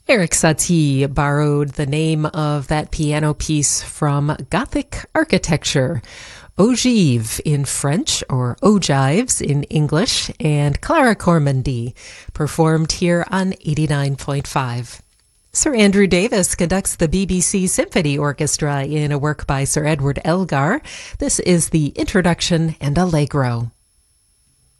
Eric Satie borrowed the name of that piano piece from Gothic architecture. Ogive in French, or Ogives in English, and Clara Cormandi performed here on 89.5. Sir Andrew Davis conducts the BBC Symphony Orchestra in a work by Sir Edward Elgar. This is the Introduction and Allegro.